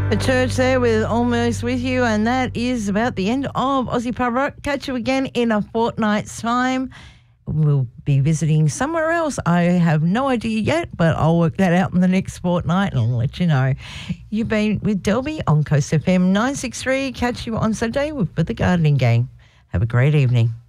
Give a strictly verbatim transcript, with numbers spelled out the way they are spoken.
The Church there with Almost With You, and that is about the end of Aussie Pub Rock. Catch you again in a fortnight's time. We'll be visiting somewhere else. I have no idea yet, but I'll work that out in the next fortnight and I'll let you know. You've been with Delby on Coast F M nine six three. Catch you on Saturday with the Gardening Gang. Have a great evening.